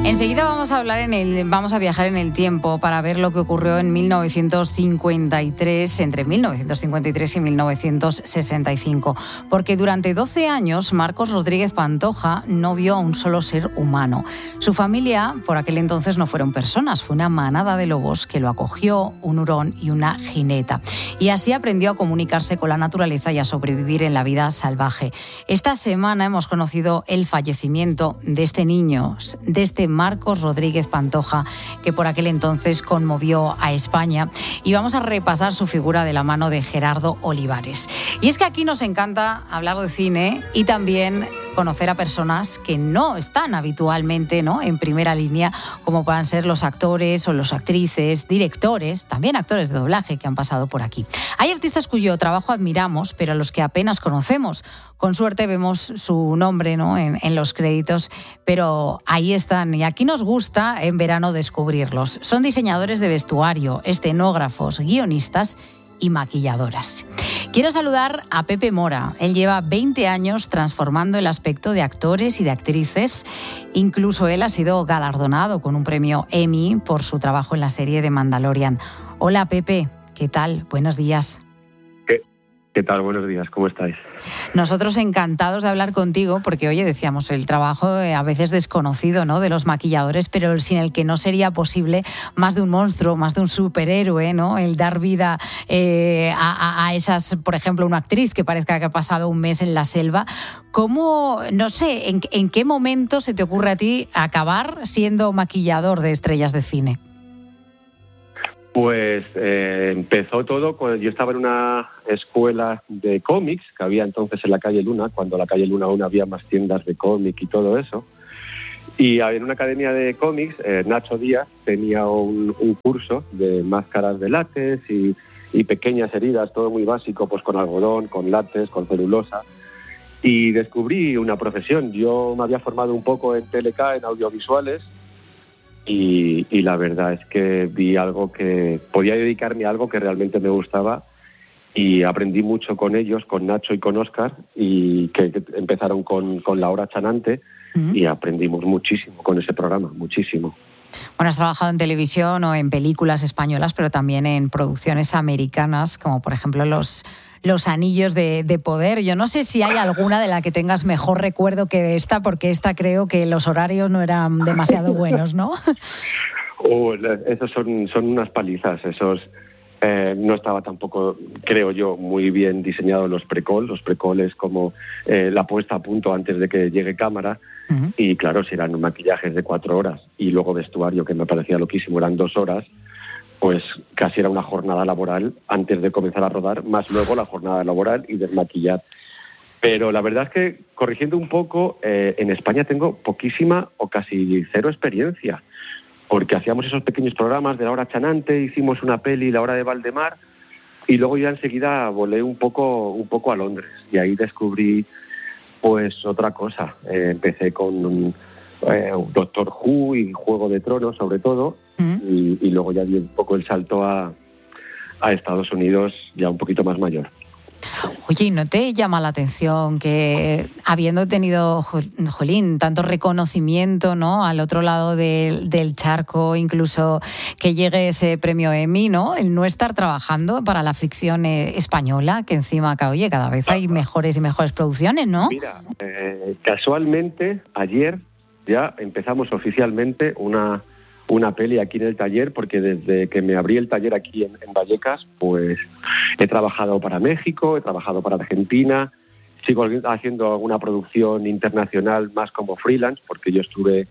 Enseguida vamos a viajar en el tiempo para ver lo que ocurrió en 1953, entre 1953 y 1965. Porque durante 12 años Marcos Rodríguez Pantoja no vio a un solo ser humano. Su familia, por aquel entonces, no fueron personas, fue una manada de lobos que lo acogió, un hurón y una jineta. Y así aprendió a comunicarse con la naturaleza y a sobrevivir en la vida salvaje. Esta semana hemos conocido el fallecimiento de este niño, de este Marcos Rodríguez Pantoja, que por aquel entonces conmovió a España, y vamos a repasar su figura de la mano de Gerardo Olivares. Y es que aquí nos encanta hablar de cine y también conocer a personas que no están habitualmente, ¿no?, en primera línea, como puedan ser los actores o las actrices, directores, también actores de doblaje que han pasado por aquí. Hay artistas cuyo trabajo admiramos, pero a los que apenas conocemos. Con suerte vemos su nombre, ¿no?, en los créditos, pero ahí están y aquí nos gusta en verano descubrirlos. Son diseñadores de vestuario, escenógrafos, guionistas y maquilladoras. Quiero saludar a Pepe Mora. Él lleva 20 años transformando el aspecto de actores y de actrices. Incluso él ha sido galardonado con un premio Emmy por su trabajo en la serie de Mandalorian. Hola Pepe, ¿qué tal? Buenos días. ¿Qué tal? Buenos días, ¿cómo estáis? Nosotros encantados de hablar contigo porque, oye, decíamos, el trabajo a veces desconocido, ¿no?, de los maquilladores, pero sin el que no sería posible más de un monstruo, más de un superhéroe, ¿no?, el dar vida a esas, por ejemplo, una actriz que parezca que ha pasado un mes en la selva. ¿Cómo, no sé, en qué momento se te ocurre a ti acabar siendo maquillador de estrellas de cine? Pues empezó todo cuando yo estaba en una escuela de cómics que había entonces en la calle Luna, cuando en la calle Luna aún había más tiendas de cómic y todo eso. Y en una academia de cómics, Nacho Díaz tenía un curso de máscaras de látex y pequeñas heridas, todo muy básico, pues con algodón, con látex, con celulosa. Y descubrí una profesión. Yo me había formado un poco en TLK, en audiovisuales, y la verdad es que vi algo que podía dedicarme a algo que realmente me gustaba, y aprendí mucho con ellos, con Nacho y con Óscar, y que empezaron con La Hora Chanante, y aprendimos muchísimo con ese programa, muchísimo. Bueno, has trabajado en televisión o en películas españolas, pero también en producciones americanas, como por ejemplo Los Anillos de Poder. Yo no sé si hay alguna de la que tengas mejor recuerdo que de esta, porque esta creo que los horarios no eran demasiado buenos, ¿no? Esos son unas palizas, esos... no estaba tampoco, creo yo, muy bien diseñados los pre-call. Los pre-call es como la puesta a punto antes de que llegue cámara. Uh-huh. Y claro, si eran maquillajes de 4 horas y luego vestuario, que me parecía loquísimo, eran 2 horas, pues casi era una jornada laboral antes de comenzar a rodar, más luego la jornada laboral y desmaquillar. Pero la verdad es que, corrigiendo un poco, en España tengo poquísima o casi cero experiencia, porque hacíamos esos pequeños programas de La Hora Chanante, hicimos una peli, La Hora de Valdemar, y luego ya enseguida volé un poco a Londres, y ahí descubrí pues otra cosa. Empecé con Doctor Who y Juego de Tronos, sobre todo, y luego ya di un poco el salto a Estados Unidos, ya un poquito más mayor. Oye, ¿y no te llama la atención que, habiendo tenido, jolín, tanto reconocimiento, ¿no?, al otro lado del charco, incluso que llegue ese premio Emmy, ¿no?, el no estar trabajando para la ficción española, que encima, oye, cada vez hay mejores y mejores producciones, ¿no? Mira, casualmente, ayer ya empezamos oficialmente una peli aquí en el taller, porque desde que me abrí el taller aquí en Vallecas, pues he trabajado para México, he trabajado para Argentina, sigo haciendo alguna producción internacional más como freelance, porque yo estuve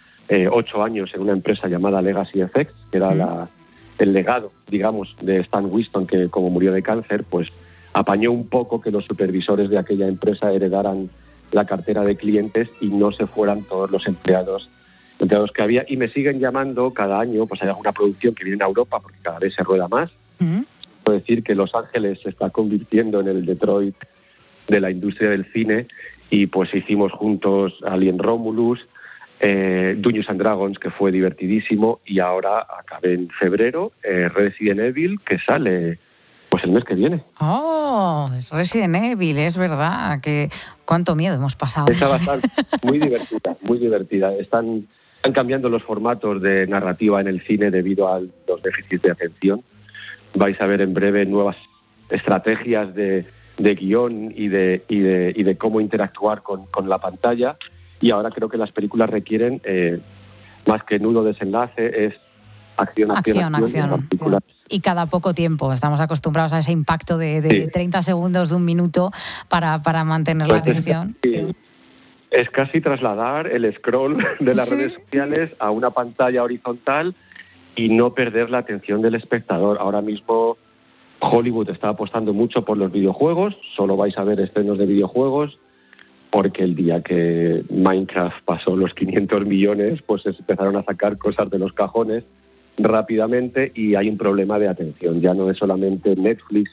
8 años en una empresa llamada Legacy FX, que era el legado, digamos, de Stan Winston, que como murió de cáncer, pues apañó un poco que los supervisores de aquella empresa heredaran la cartera de clientes y no se fueran todos los empleados que había, y me siguen llamando cada año. Pues hay alguna producción que viene a Europa, porque cada vez se rueda más. Puedo decir que Los Ángeles se está convirtiendo en el Detroit de la industria del cine, y pues hicimos juntos Alien Romulus, Dungeons and Dragons, que fue divertidísimo, y ahora acabé en febrero Resident Evil, que sale pues el mes que viene. ¡Oh! Es Resident Evil, es verdad. Que cuánto miedo hemos pasado. Está bastante, muy divertida, muy divertida. Están Están cambiando los formatos de narrativa en el cine debido a los déficits de atención. Vais a ver en breve nuevas estrategias de guión y de cómo interactuar con la pantalla. Y ahora creo que las películas requieren, más que nudo desenlace, es acción. Y cada poco tiempo. Estamos acostumbrados a ese impacto de 30 segundos, de un minuto para mantener la atención. Es casi trasladar el scroll de las redes sociales a una pantalla horizontal y no perder la atención del espectador. Ahora mismo Hollywood está apostando mucho por los videojuegos. Solo vais a ver estrenos de videojuegos, porque el día que Minecraft pasó los 500 millones, pues se empezaron a sacar cosas de los cajones rápidamente y hay un problema de atención. Ya no es solamente Netflix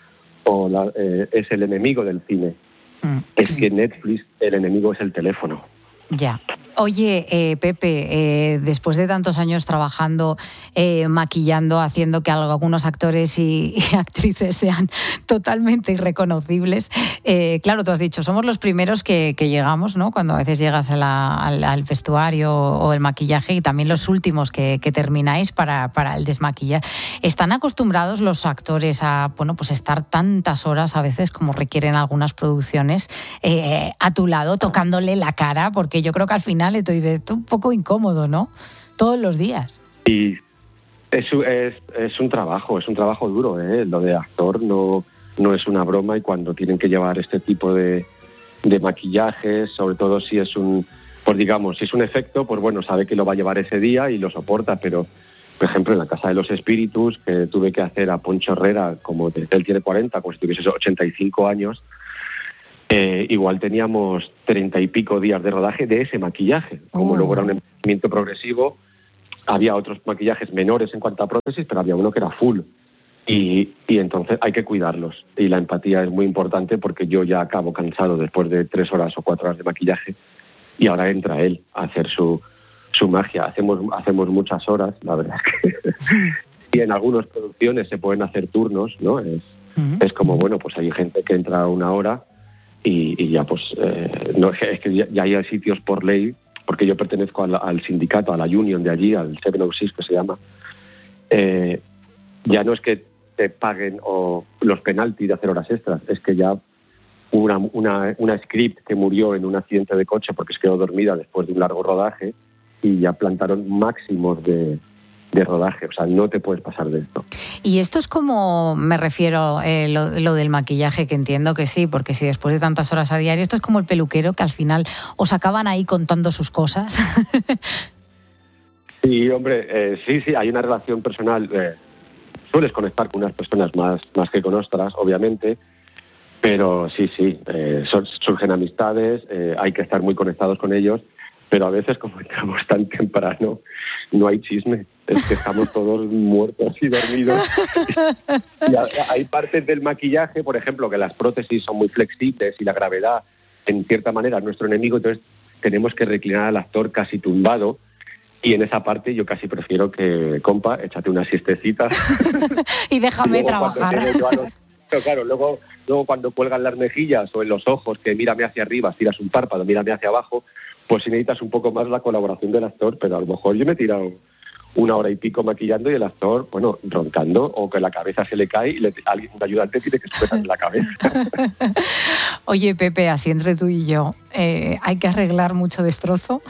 es el enemigo del cine. Es que Netflix, el enemigo es el teléfono. Ya. Oye, Pepe, después de tantos años trabajando, maquillando, haciendo que algunos actores y actrices sean totalmente irreconocibles, claro, tú has dicho, somos los primeros que llegamos, ¿no? Cuando a veces llegas al vestuario o el maquillaje, y también los últimos que termináis para el desmaquillar. ¿Están acostumbrados los actores a, bueno, pues estar tantas horas a veces como requieren algunas producciones a tu lado, tocándole la cara? Porque yo creo que al final estoy un poco incómodo, ¿no? Todos los días. Y es un trabajo duro, ¿eh? Lo de actor no es una broma, y cuando tienen que llevar este tipo de maquillajes, sobre todo si es si es un efecto, pues bueno, sabe que lo va a llevar ese día y lo soporta, pero por ejemplo en La Casa de los Espíritus, que tuve que hacer a Poncho Herrera, como él tiene 40, como si tuviese 85 años, igual teníamos 30 y pico días de rodaje de ese maquillaje. Como luego era un envejecimiento progresivo, había otros maquillajes menores en cuanto a prótesis, pero había uno que era full. Y entonces hay que cuidarlos. Y la empatía es muy importante, porque yo ya acabo cansado después de 3 horas o 4 horas de maquillaje, y ahora entra él a hacer su magia. Hacemos muchas horas, la verdad es que... Y en algunas producciones se pueden hacer turnos, ¿no? Es como, bueno, pues hay gente que entra 1 hora y ya pues no, es que ya hay sitios por ley, porque yo pertenezco al sindicato, a la union de allí, al 706 que se llama. Ya no es que te paguen o los penaltis de hacer horas extras, es que ya una script que murió en un accidente de coche porque se quedó dormida después de un largo rodaje, y ya plantaron máximos de rodaje, o sea, no te puedes pasar de esto. Y esto es como, me refiero, lo del maquillaje, que entiendo que sí, porque si después de tantas horas a diario, esto es como el peluquero, que al final os acaban ahí contando sus cosas. Sí, hombre, sí, hay una relación personal. Sueles conectar con unas personas más que con otras, obviamente, pero sí, surgen amistades, hay que estar muy conectados con ellos. Pero a veces, como entramos tan temprano, no hay chisme. Es que estamos todos muertos y dormidos. Y hay partes del maquillaje, por ejemplo, que las prótesis son muy flexibles y la gravedad, en cierta manera, es nuestro enemigo. Entonces, tenemos que reclinar al actor casi tumbado. Y en esa parte yo casi prefiero que, compa, échate una siestecita. Y déjame trabajar. Claro, luego cuando cuelgan las mejillas o en los ojos, que mírame hacia arriba, tiras un párpado, mírame hacia abajo, pues si necesitas un poco más la colaboración del actor. Pero a lo mejor yo me he tirado 1 hora y pico maquillando y el actor, bueno, roncando, o que la cabeza se le cae y un ayudante tiene que sujetar la cabeza. Oye, Pepe, así entre tú y yo, ¿hay que arreglar mucho destrozo?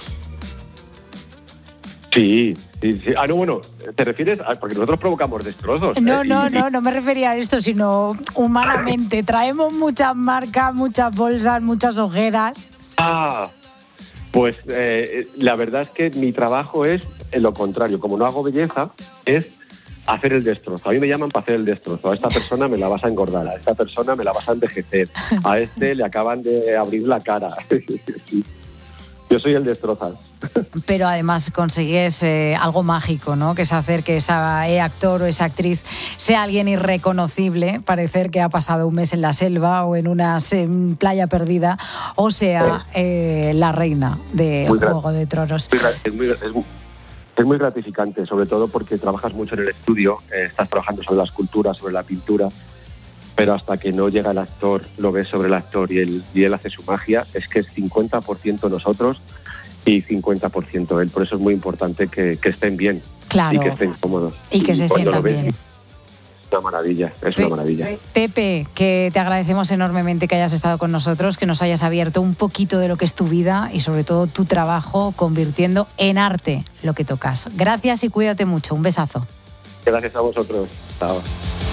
Sí. Ah, no, bueno, ¿te refieres? Porque nosotros provocamos destrozos. No me refería a esto, sino humanamente. Traemos muchas marcas, muchas bolsas, muchas ojeras. Pues la verdad es que mi trabajo es lo contrario. Como no hago belleza, es hacer el destrozo. A mí me llaman para hacer el destrozo. A esta persona me la vas a engordar, a esta persona me la vas a envejecer, a este le acaban de abrir la cara. Sí. Yo soy el destrozar. Pero además consigues algo mágico, ¿no? Que es hacer que ese actor o esa actriz sea alguien irreconocible, parecer que ha pasado un mes en la selva o en una playa perdida, o sea, la reina de Juego de Tronos. Es muy gratificante, sobre todo porque trabajas mucho en el estudio, estás trabajando sobre la escultura, sobre la pintura, pero hasta que no llega el actor, lo ves sobre el actor y él hace su magia, es que es 50% nosotros y 50% él. Por eso es muy importante que estén bien. Claro. Y que estén cómodos. Y que se sientan bien. Es una maravilla, una maravilla. Pepe, que te agradecemos enormemente que hayas estado con nosotros, que nos hayas abierto un poquito de lo que es tu vida y sobre todo tu trabajo, convirtiendo en arte lo que tocas. Gracias y cuídate mucho. Un besazo. Gracias a vosotros. Chao.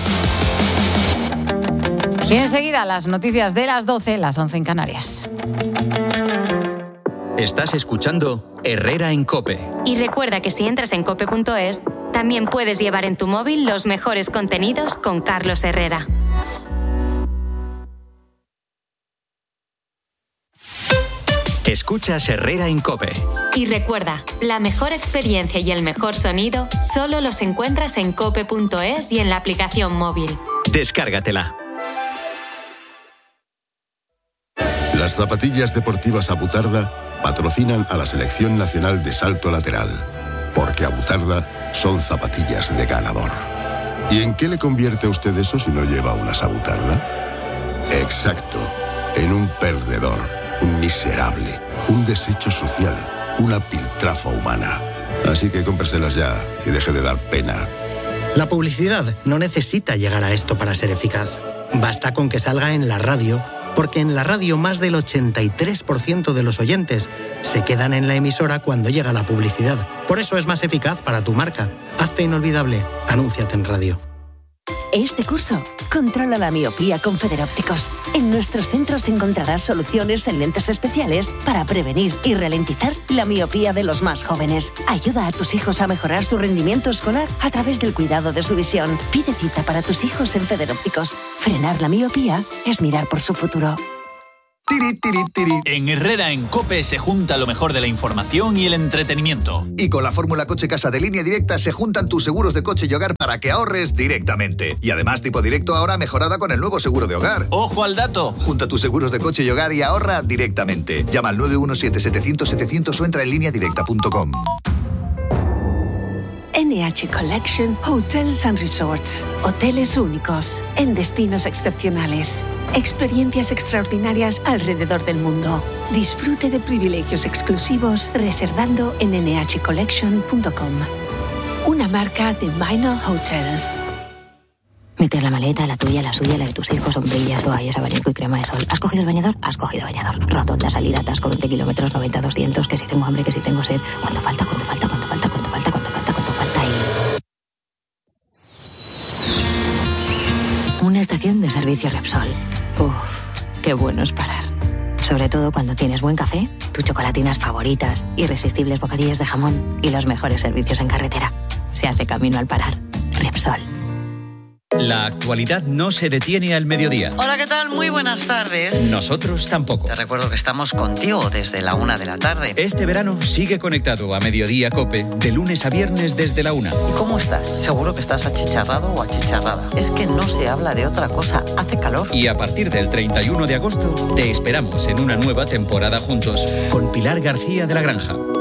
Y enseguida las noticias de las 12, las 11 en Canarias. Estás escuchando Herrera en COPE. Y recuerda que si entras en cope.es, también puedes llevar en tu móvil los mejores contenidos con Carlos Herrera. Escuchas Herrera en COPE. Y recuerda, la mejor experiencia y el mejor sonido solo los encuentras en cope.es y en la aplicación móvil. Descárgatela. Las zapatillas deportivas Abutarda patrocinan a la Selección Nacional de Salto Lateral, porque Abutarda son zapatillas de ganador. ¿Y en qué le convierte a usted eso si no lleva unas Abutarda? Exacto, en un perdedor, un miserable, un desecho social, una piltrafa humana. Así que cómpreselas ya y deje de dar pena. La publicidad no necesita llegar a esto para ser eficaz. Basta con que salga en la radio, porque en la radio más del 83% de los oyentes se quedan en la emisora cuando llega la publicidad. Por eso es más eficaz para tu marca. Hazte inolvidable. Anúnciate en radio. Este curso, controla la miopía con Federópticos. En nuestros centros encontrarás soluciones en lentes especiales para prevenir y ralentizar la miopía de los más jóvenes. Ayuda a tus hijos a mejorar su rendimiento escolar a través del cuidado de su visión. Pide cita para tus hijos en Federópticos. Frenar la miopía es mirar por su futuro. Tiri, tiri, tiri. En Herrera en COPE se junta lo mejor de la información y el entretenimiento. Y con la fórmula Coche Casa de Línea Directa se juntan tus seguros de coche y hogar para que ahorres directamente. Y además Tipo Directo ahora mejorada con el nuevo seguro de hogar. ¡Ojo al dato! Junta tus seguros de coche y hogar y ahorra directamente. Llama al 917-700-700 o entra en lineadirecta.com. NH Collection Hotels and Resorts. Hoteles únicos, en destinos excepcionales. Experiencias extraordinarias alrededor del mundo. Disfrute de privilegios exclusivos reservando en nhcollection.com. Una marca de Minor Hotels. Meter la maleta, la tuya, la suya, la de tus hijos, sombrillas, toallas, abanico y crema de sol. ¿Has cogido el bañador? Has cogido bañador. Rotonda, salida, atasco, 20 kilómetros, 90, 200, que si tengo hambre, que si tengo sed. ¿Cuánto falta? ¿Cuánto falta? ¿Cuánto falta? ¿Cuánto falta? ¿Cuánto falta? ¿Cuánto falta? Y... una estación de servicio Repsol. Uf, qué bueno es parar. Sobre todo cuando tienes buen café, tus chocolatinas favoritas, irresistibles bocadillas de jamón y los mejores servicios en carretera. Se hace camino al parar. Repsol. La actualidad no se detiene al mediodía. Hola, ¿qué tal? Muy buenas tardes. Nosotros tampoco. Te recuerdo que estamos contigo desde la 1 de la tarde. Este verano sigue conectado a Mediodía COPE de lunes a viernes desde la 1. ¿Y cómo estás? Seguro que estás achicharrado o achicharrada. Es que no se habla de otra cosa. Hace calor. Y a partir del 31 de agosto te esperamos en una nueva temporada juntos con Pilar García de la Granja.